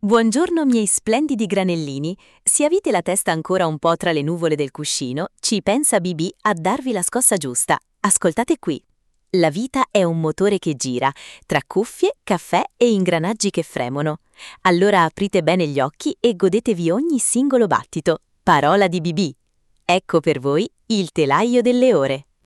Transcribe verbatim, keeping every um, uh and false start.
Buongiorno miei splendidi granellini. Se avete la testa ancora un po' tra le nuvole del cuscino, ci pensa B B a darvi la scossa giusta. Ascoltate qui. La vita è un motore che gira, tra cuffie, caffè e ingranaggi che fremono. Allora aprite bene gli occhi e godetevi ogni singolo battito. Parola di B B. Ecco per voi il telaio delle ore.